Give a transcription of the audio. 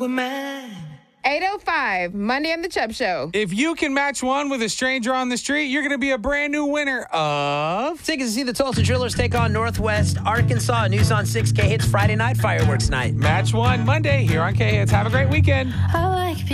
Aquaman. 8:05, Monday on the Chubb Show. If you can match one with a stranger on the street, you're going to be a brand new winner of Tickets to see the Tulsa Drillers take on Northwest Arkansas. News on 6K Hits Friday night fireworks night. Match One Monday here on K-Hits. Have a great weekend. I like